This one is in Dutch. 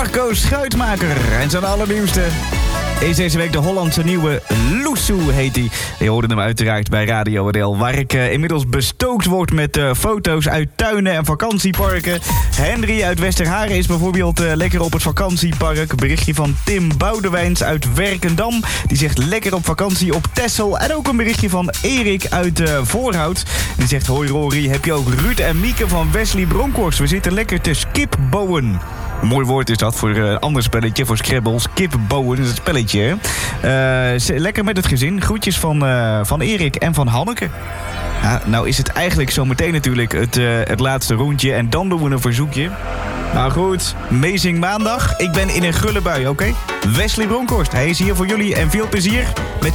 Marco Schuitmaker. En zijn allernieuwste is deze week de Hollandse nieuwe Loesoe, heet hij. Je hoorde hem uiteraard bij Radio NL, waar ik inmiddels bestookt word met foto's uit tuinen en vakantieparken. Henry uit Westerharen is bijvoorbeeld lekker op het vakantiepark. Berichtje van Tim Boudewijns uit Werkendam. Die zegt lekker op vakantie op Texel. En ook een berichtje van Erik uit Voorhout. Die zegt: hoi Rory, heb je ook Ruud en Mieke van Wesley Bronkhorst? We zitten lekker te skipbowen. Een mooi woord is dat voor een ander spelletje, voor Scrabble. Skipbowen is het spelletje, hè? Lekker met het gezin. Groetjes van Erik en van Hanneke. Ja, nou is het eigenlijk zo meteen natuurlijk het laatste rondje. En dan doen we een verzoekje. Nou goed, Amazing Maandag. Ik ben in een gulle bui, oké? Wesley Bronkhorst, hij is hier voor jullie en veel plezier met